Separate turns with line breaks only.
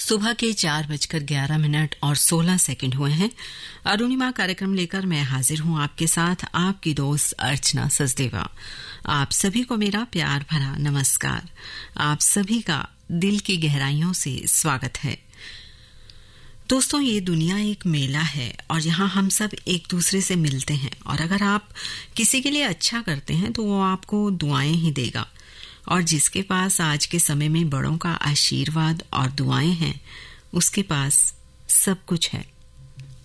सुबह के 4:11 और 16 सेकंड हुए हैं। अरुणिमा कार्यक्रम लेकर मैं हाजिर हूं आपके साथ, आपकी दोस्त अर्चना सचदेवा। आप सभी को मेरा प्यार भरा नमस्कार। आप सभी का दिल की गहराइयों से स्वागत है। दोस्तों, ये दुनिया एक मेला है और यहाँ हम सब एक दूसरे से मिलते हैं, और अगर आप किसी के लिए अच्छा करते हैं तो वो आपको दुआएं ही देगा। और जिसके पास आज के समय में बड़ों का आशीर्वाद और दुआएं हैं, उसके पास सब कुछ है।